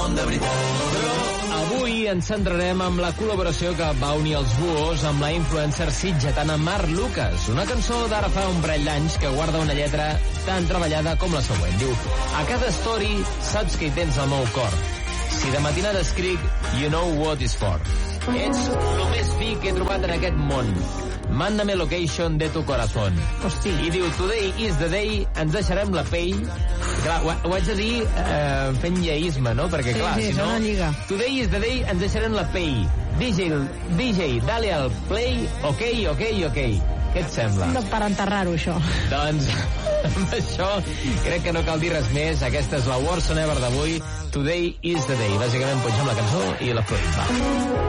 món de veritat. Però avui ens centrarem amb la col·laboració que va unir els Buhos amb la influencer sitgetana Mar Lucas, una cançó d'ara fa un parell d'anys que guarda una lletra tan treballada com la següent. Diu: a cada story saps que hi tens el meu cor. Si de matinada escric, you know what is for. Ets el més fi que he trobat en aquest món. Mándame location de tu corazón. Hosti. I diu, today is the day, ens deixarem la pell. Clar, ho haig de dir fent lleisme, no? Perquè, clar, sí, si no... Today is the day, ens deixarem la pell. DJ, dale al play, ok. Què et sembla? Per enterrar-ho, això. Doncs, amb això, crec que no cal dir res més. Aquesta és la Worst On Ever d'avui. Today is the day. Bàsicament, punxem la cançó i la florim. Va.